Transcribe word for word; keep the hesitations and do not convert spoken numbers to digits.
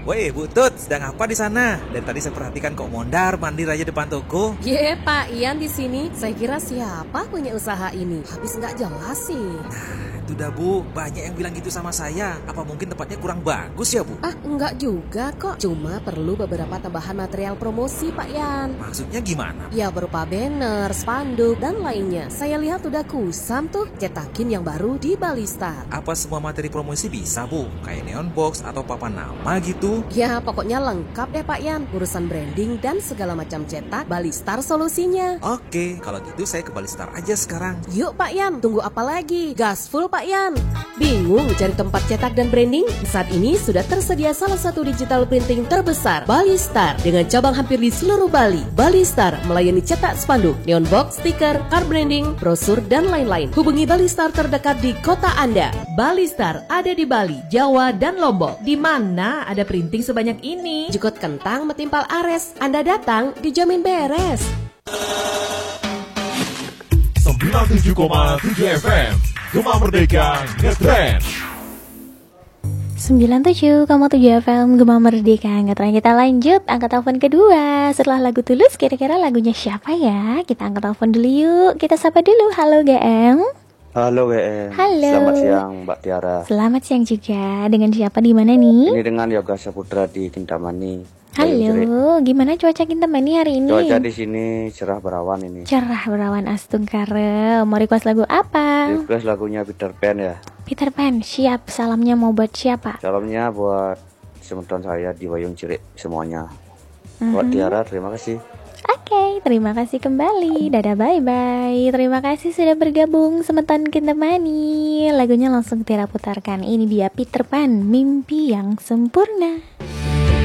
Woi, Bu Tut, sedang apa di sana? Dari tadi saya perhatikan kok mondar mandir aja depan toko. Ye, Pak Ian di sini. Saya kira siapa punya usaha ini? Habis nggak jelas sih. Itu dah Bu, banyak yang bilang gitu sama saya. Apa mungkin tempatnya kurang bagus ya Bu? Ah, enggak juga kok. Cuma perlu beberapa tambahan material promosi, Pak Ian. Maksudnya gimana? Ya berupa banner, spanduk, dan lainnya. Saya lihat udah kusam tuh cetakin yang baru di Balistar. Apa semua materi promosi bisa Bu? Kayak neon box atau papan nama gitu? Ya pokoknya lengkap deh Pak Ian. Urusan branding dan segala macam cetak, Balistar solusinya. Oke, kalau gitu saya ke Balistar aja sekarang. Yuk Pak Ian, tunggu apa lagi? Gaspol Pak Ian. Bingung cari tempat cetak dan branding? Saat ini sudah tersedia salah satu digital printing terbesar, Balistar, dengan cabang hampir di seluruh Bali. Balistar melayani cetak spanduk, neon box, stiker, card branding, brosur, dan lain-lain. Hubungi Balistar terdekat di kota Anda. Balistar ada di Bali, Jawa, dan Lombok. Di mana ada printing sebanyak ini? Jukut kentang metimpal ares. Anda datang dijamin beres. sembilan puluh tujuh koma tujuh F M Gema Merdeka Ngetrend. sembilan puluh tujuh koma tujuh F M Gema Merdeka Ngetrend. Kita lanjut angkat telepon kedua. Setelah lagu Tulus, kira-kira lagunya siapa ya? Kita angkat telepon dulu yuk. Kita sapa dulu. Halo G M. Halo W M. Halo. Selamat siang Mbak Tiara. Selamat siang juga. Dengan siapa di mana nih? Ini dengan Yoga Saputra di Kintamani. Halo, gimana cuaca Kintamani hari ini? Cuaca di sini cerah berawan ini. Cerah berawan astungkare. Mau request lagu apa? Request lagunya Peter Pan ya. Peter Pan, siap. Salamnya mau buat siapa? Salamnya buat semeton saya di Wayung Cilik semuanya. Mhm. Buat Tiara, terima kasih. Oke, okay, terima kasih kembali. Dadah, bye-bye. Terima kasih sudah bergabung semeton Kintamani. Lagunya langsung Tiara putarkan. Ini dia Peter Pan, Mimpi yang Sempurna.